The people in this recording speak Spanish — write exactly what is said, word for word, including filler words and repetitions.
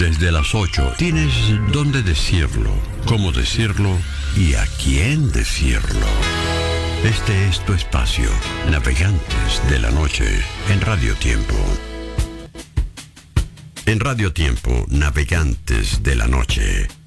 Desde las ocho tienes dónde decirlo, cómo decirlo y a quién decirlo. Este es tu espacio, Navegantes de la Noche, en Radio Tiempo. En Radio Tiempo, Navegantes de la Noche.